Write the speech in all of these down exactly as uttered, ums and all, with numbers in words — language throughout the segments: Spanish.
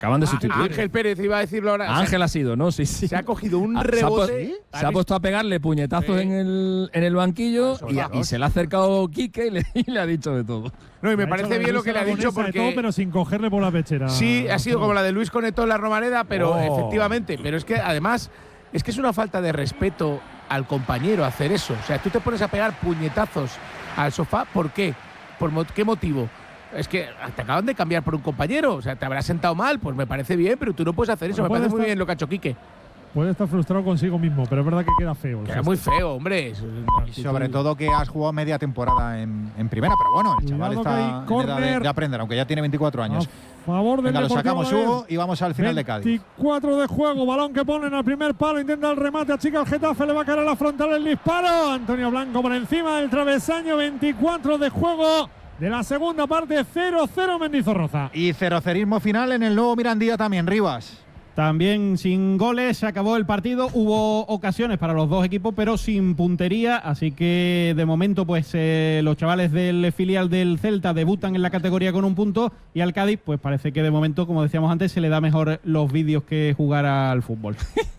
Acaban de sustituir. Ángel Pérez iba a decirlo ahora. Ángel ha sido, ¿no? Sí, sí. Se ha cogido un Ah, rebote. Se ha, se ha puesto a pegarle puñetazos Sí. en, el, en el banquillo y, a- y se le ha acercado Quique y le, y le ha dicho de todo. No, y me Ha parece hecho bien lo que le ha dicho aragonesa de todo, porque pero sin cogerle por la pechera. sí, ha sido como la de Luis Conectó en la Romareda, pero Oh. efectivamente. Pero es que además, es que es una falta de respeto al compañero hacer eso. O sea, tú te pones a pegar puñetazos al sofá, ¿por qué? ¿Por mo- qué motivo? Es que te acaban de cambiar por un compañero. O sea, te habrás sentado mal, pues me parece bien, pero tú no puedes hacer eso. Bueno, me parece puede muy estar- bien lo que ha hecho Quique. Puede estar frustrado consigo mismo, pero es verdad que queda feo. Que es muy feo, hombre. Es una Y actitud- sobre todo que has jugado media temporada en, en primera, pero bueno, el chaval Cuidado que está hay en edad de, córner. de aprender, aunque ya tiene veinticuatro años. A favor del Venga, lo Deportivo sacamos, Alavés. Hugo, y vamos al final de Cádiz. veinticuatro de juego, balón que ponen al primer palo, intenta el remate, achica el Getafe, le va a caer a la frontal el disparo. Antonio Blanco por encima del travesaño, veinticuatro de juego de la segunda parte, cero cero Mendizorroza. Y cerocerismo final en el nuevo Mirandilla también, Rivas. También sin goles, se acabó el partido. Hubo ocasiones para los dos equipos, pero sin puntería. Así que de momento, pues eh, los chavales del filial del Celta debutan en la categoría con un punto. Y al Cádiz, pues parece que de momento, como decíamos antes, se le da mejor los vídeos que jugar al fútbol.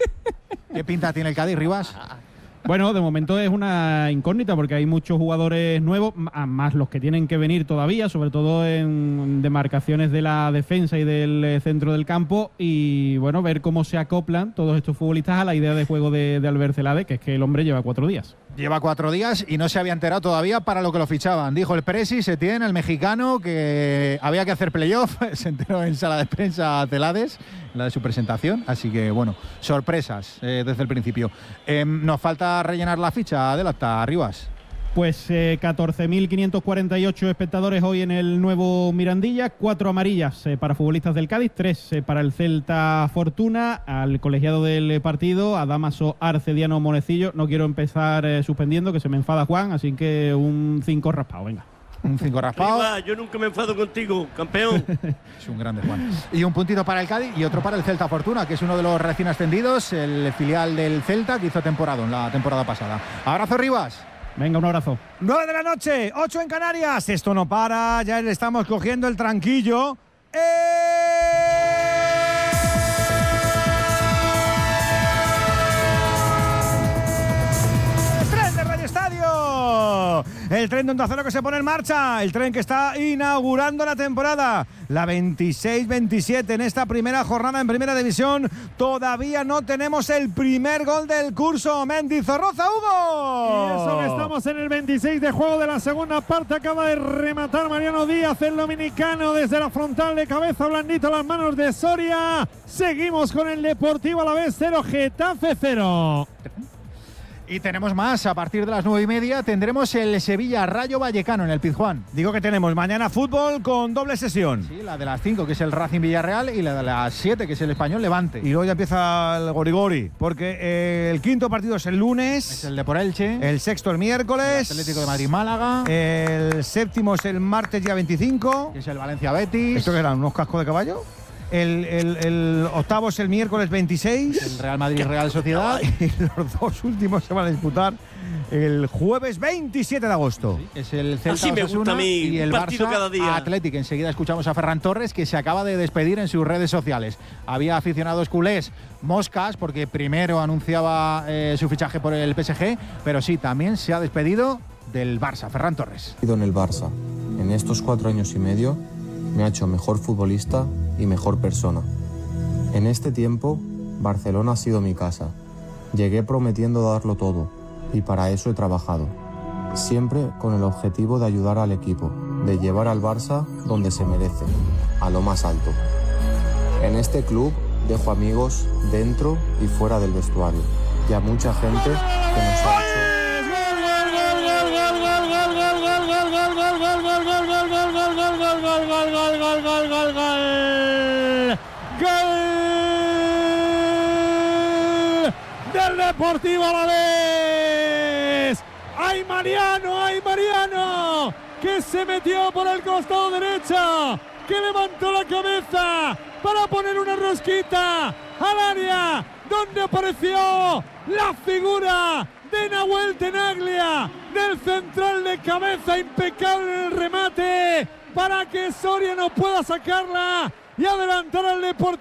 ¿Qué pinta tiene el Cádiz, Rivas? Bueno, de momento es una incógnita porque hay muchos jugadores nuevos, m- más los que tienen que venir todavía, sobre todo en demarcaciones de la defensa y del eh, centro del campo. Y bueno, ver cómo se acoplan todos estos futbolistas a la idea de juego de, de Albert Celade, que es que el hombre lleva cuatro días. Lleva cuatro días y no se había enterado todavía para lo que lo fichaban. Dijo el Presi, se tiene el mexicano, que había que hacer playoff. Se enteró en sala de prensa Celades, la de su presentación. Así que, bueno, sorpresas eh, desde el principio. Eh, nos falta rellenar la ficha. Adelanta, Rivas. Pues eh, catorce mil quinientos cuarenta y ocho espectadores hoy en el nuevo Mirandilla, cuatro amarillas eh, para futbolistas del Cádiz, tres eh, para el Celta Fortuna, al colegiado del eh, partido, a Damaso Arce, Diano Monecillo. No quiero empezar eh, suspendiendo, que se me enfada Juan, así que un cinco raspado, venga. Un cinco raspado. Rivas, yo nunca me enfado contigo, campeón. Es un grande Juan. Y un puntito para el Cádiz y otro para el Celta Fortuna, que es uno de los recién ascendidos, el filial del Celta, que hizo temporada en la temporada pasada. Abrazo, Rivas. Venga, un abrazo. nueve de la noche, ocho en Canarias. Esto no para, ya le estamos cogiendo el tranquillo. ¡Eh! ¡Tren de Radio Estadio! El tren de Onda Cero que se pone en marcha. El tren que está inaugurando la temporada. La veintiséis veintisiete en esta primera jornada en Primera División. Todavía no tenemos el primer gol del curso. Mendizorroza, Hugo. Y eso que estamos en el veintiséis de juego de la segunda parte. Acaba de rematar Mariano Díaz, el dominicano, desde la frontal de cabeza, blandito a las manos de Soria. Seguimos con el Deportivo Alavés cero, Getafe cero. Y tenemos más, a partir de las nueve y media tendremos el Sevilla Rayo Vallecano en el Pizjuán. Digo que tenemos mañana fútbol con doble sesión. Sí, la de las cinco, que es el Racing Villarreal, y la de las siete, que es el Español Levante. Y luego ya empieza el gorigori, porque eh, el quinto partido es el lunes. Es el de por Elche. El sexto el miércoles. El Atlético de Madrid-Málaga. El séptimo es el martes día veinticinco. Que es el Valencia-Betis. ¿Esto qué eran? ¿Unos cascos de caballo? El, el, el octavo es el miércoles veintiséis. El Real Madrid-Real Sociedad. Y los dos últimos se van a disputar el jueves veintisiete de agosto. Sí, es el Celta Así me gusta Osasuna a mí, y el un partido Barça cada día. Athletic. Enseguida escuchamos a Ferran Torres, que se acaba de despedir en sus redes sociales. Había aficionados culés moscas porque primero anunciaba eh, su fichaje por el P S G, pero sí, también se ha despedido del Barça. Ferran Torres. En el Barça, en estos cuatro años y medio, me ha hecho mejor futbolista y mejor persona. En este tiempo, Barcelona ha sido mi casa. Llegué prometiendo darlo todo, y para eso he trabajado. Siempre con el objetivo de ayudar al equipo, de llevar al Barça donde se merece, a lo más alto. En este club dejo amigos dentro y fuera del vestuario, y a mucha gente que nos ha hecho... Del Deportivo Alavés. ¡Ay, Mariano! ¡Ay, Mariano! Que se metió por el costado derecho, que levantó la cabeza para poner una rosquita al área, donde apareció la figura de Nahuel Tenaglia, del central de cabeza, impecable en el remate, para que Soria no pueda sacarla. y adelantar al Deportivo.